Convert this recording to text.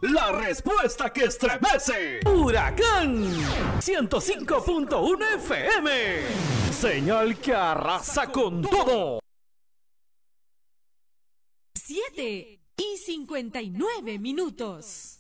La respuesta que estremece. Huracán 105.1 FM. Señal que arrasa con todo. 7:59.